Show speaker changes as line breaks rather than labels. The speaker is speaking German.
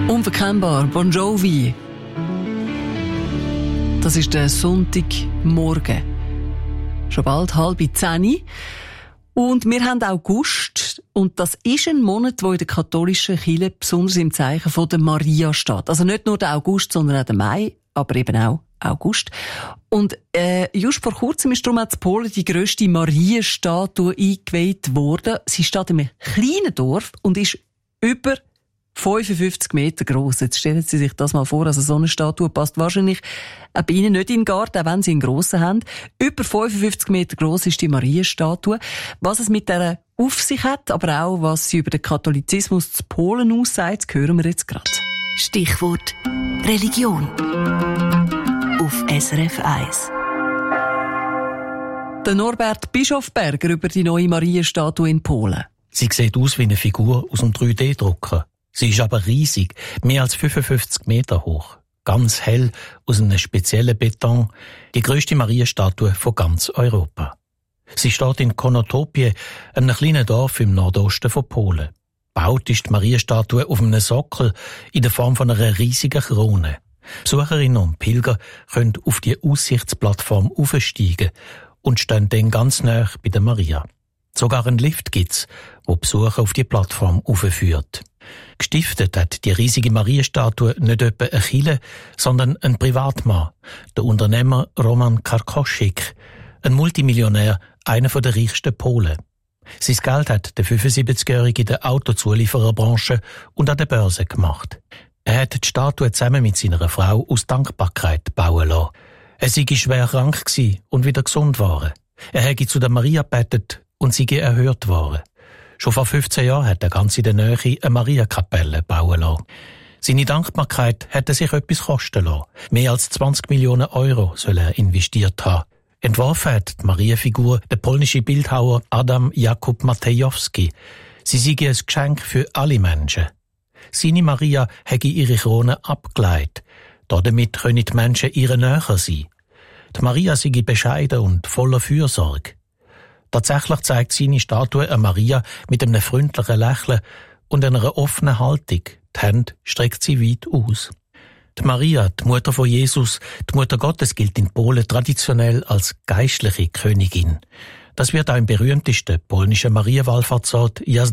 Unverkennbar, Bon Jovi. Das ist der Sonntagmorgen. Schon bald 9:30. Und wir haben August. Und das ist ein Monat, der in der katholischen Kirche besonders im Zeichen von der Maria steht. Also nicht nur der August, sondern auch der Mai, aber eben auch August. Und just vor kurzem ist darum auch in Polen die grösste Marienstatue eingeweiht worden. Sie steht in einem kleinen Dorf und ist über 55 Meter gross. Jetzt stellen Sie sich das mal vor, also so eine Statue passt wahrscheinlich bei Ihnen nicht in den Garten, auch wenn Sie einen grossen haben. Über 55 Meter gross ist die Marienstatue. Was es mit dieser auf sich hat, aber auch was sie über den Katholizismus zu Polen aussagt, hören wir jetzt gerade.
Stichwort Religion auf SRF 1.
Der Norbert Bischofberger über die neue Marienstatue in Polen.
Sie sieht aus wie eine Figur aus einem 3D-Drucker. Sie ist aber riesig, mehr als 55 Meter hoch. Ganz hell, aus einem speziellen Beton. Die grösste Marienstatue von ganz Europa. Sie steht in Konotopie, einem kleinen Dorf im Nordosten von Polen. Gebaut ist die Marienstatue auf einem Sockel in der Form von einer riesigen Krone. Besucherinnen und Pilger können auf die Aussichtsplattform aufsteigen und stehen dann ganz nahe bei der Maria. Sogar einen Lift gibt's, wo Besucher auf die Plattform aufführt. Gestiftet hat die riesige Marienstatue nicht etwa eine Kirche, sondern ein Privatmann, der Unternehmer Roman Karkoschik, ein Multimillionär, einer der reichsten Polen. Sein Geld hat der 75-Jährige in der Autozuliefererbranche und an der Börse gemacht. Er hat die Statue zusammen mit seiner Frau aus Dankbarkeit bauen lassen. Er sei schwer krank gewesen und wieder gesund worden. Er hätte zu der Maria gebetet und sei erhört worden. Schon vor 15 Jahren hat er ganz in der Nähe eine Mariakapelle bauen lassen. Seine Dankbarkeit hat er sich etwas kosten lassen. Mehr als 20 Millionen Euro soll er investiert haben. Entworfen hat die Marienfigur der polnische Bildhauer Adam Jakub Matejowski. Sie sei ein Geschenk für alle Menschen. Seine Maria hätte ihre Krone abgelegt. Damit können die Menschen ihr näher sein. Die Maria sei bescheiden und voller Fürsorge. Tatsächlich zeigt seine Statue eine Maria mit einem freundlichen Lächeln und einer offenen Haltung. Die Hände streckt sie weit aus. Die Maria, die Mutter von Jesus, die Mutter Gottes, gilt in Polen traditionell als geistliche Königin. Das wird auch im berühmtesten polnischen Marienwallfahrtsort